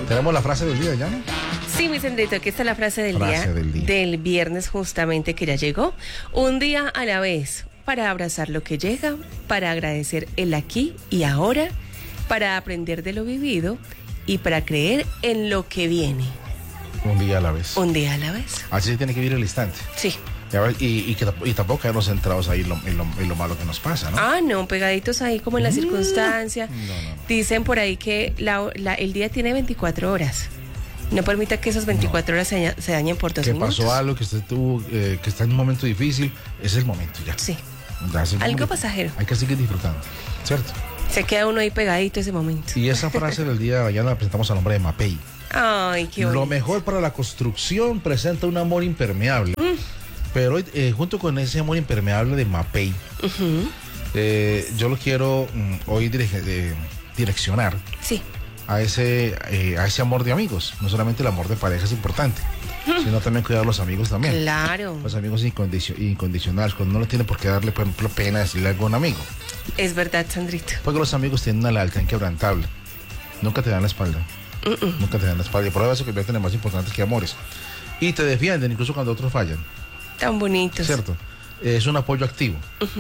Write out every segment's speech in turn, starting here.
¿Tenemos la frase del día ya, no? Sí, mi Sandrito, aquí está la frase del día del viernes justamente que ya llegó. Un día a la vez, para abrazar lo que llega, para agradecer el aquí y ahora, para aprender de lo vivido y para creer en lo que viene. Un día a la vez. Un día a la vez. Así se tiene que vivir el instante. Sí. Y tampoco quedarnos centrados ahí en lo malo que nos pasa, ¿no? Ah, no, pegaditos ahí como en la circunstancia. No. Dicen por ahí que el día tiene 24 horas. No permita que esas 24 horas se dañen por 2 minutos. Que pasó algo, que usted tuvo, que está en un momento difícil, es el momento ya. Sí. Algo pasajero. Hay que seguir disfrutando, ¿cierto? Se queda uno ahí pegadito ese momento. Y esa frase del día de mañana la presentamos al hombre de Mapei. Ay, qué bonito. Lo mejor para la construcción presenta un amor impermeable. Pero junto con ese amor impermeable de Mapei, yo lo quiero hoy direccionar. Sí. A ese amor de amigos. No solamente el amor de pareja es importante, sino también cuidar a los amigos también. Claro. Los amigos incondicionales, cuando no le tiene por qué darle, por ejemplo, pena decirle algo a un amigo. Es verdad, Sandrito. Porque los amigos tienen una lealtad inquebrantable. Nunca te dan la espalda. Nunca te dan la espalda. Y por eso se convierten en más importantes que amores. Y te defienden incluso cuando otros fallan. Tan bonitos. Cierto. Es un apoyo activo.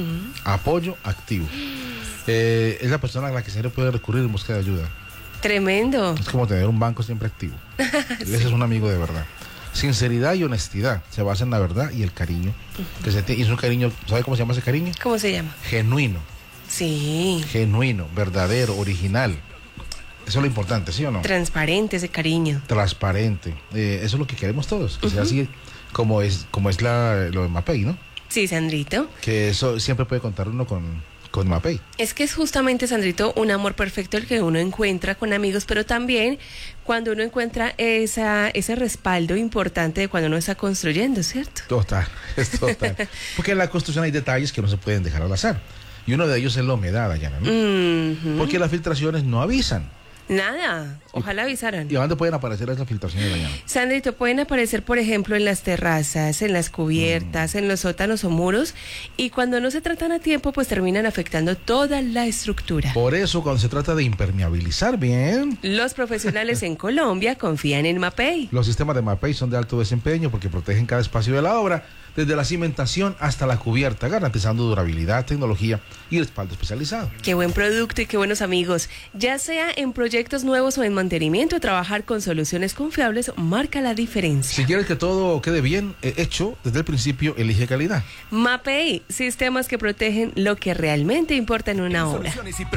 Apoyo activo. Es la persona a la que siempre puede recurrir en busca de ayuda. Tremendo. Es como tener un banco siempre activo. Sí. Ese es un amigo de verdad. Sinceridad y honestidad se basa en la verdad y el cariño. Y es un cariño, ¿sabe cómo se llama ese cariño? ¿Cómo se llama? Genuino. Sí. Genuino, verdadero, original. Eso es lo importante, ¿sí o no? Transparente ese cariño. Transparente. Eso es lo que queremos todos. Que sea así como es lo de Mapei, ¿no? Sí, Sandrito. Que eso siempre puede contar uno con Mapei. Es que es justamente, Sandrito, un amor perfecto el que uno encuentra con amigos, pero también cuando uno encuentra ese respaldo importante de cuando uno está construyendo, ¿cierto? Total, es total. Porque en la construcción hay detalles que no se pueden dejar al azar. Y uno de ellos es la humedad, Dayana, ¿no? Porque las filtraciones no avisan. Nada, ojalá avisaran. ¿Y a dónde pueden aparecer esas filtraciones, Dayana? Sandrito, pueden aparecer, por ejemplo, en las terrazas, en las cubiertas, en los sótanos o muros, y cuando no se tratan a tiempo, pues terminan afectando toda la estructura. Por eso, cuando se trata de impermeabilizar bien, los profesionales en Colombia confían en Mapei. Los sistemas de Mapei son de alto desempeño porque protegen cada espacio de la obra, desde la cimentación hasta la cubierta, garantizando durabilidad, tecnología y respaldo especializado. Qué buen producto y qué buenos amigos. Ya sea en proyectos nuevos o en mantenimiento, trabajar con soluciones confiables marca la diferencia. Si quieres que todo quede bien hecho, desde el principio elige calidad. Mapei, sistemas que protegen lo que realmente importa en una obra.